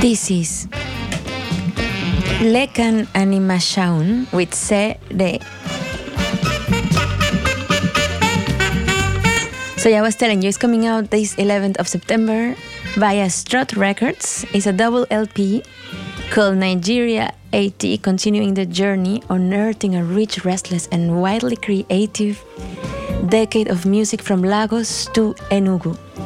This is Lekan Animashaun with Se Re. So yeah, I was telling you, it's coming out this 11th of September via Strut Records. It's a double LP called Nigeria AT, continuing the journey, unearthing a rich, restless, and widely creative decade of music from Lagos to Enugu.